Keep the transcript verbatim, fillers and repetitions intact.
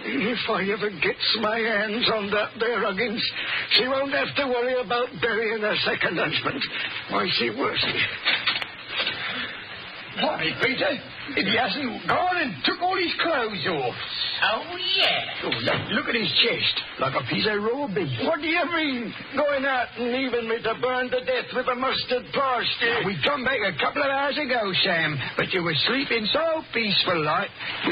If I ever gets my hands on that there Huggins, she won't have to worry about burying her second husband. Why, she worse. Why, Peter, if he hasn't gone and took all his clothes off. Oh, yeah. Oh, look, look at his chest, like a piece of raw beef. What do you mean, going out and leaving me to burn to death with a mustard plaster? We come back a couple of hours ago, Sam, but you were sleeping so peaceful like.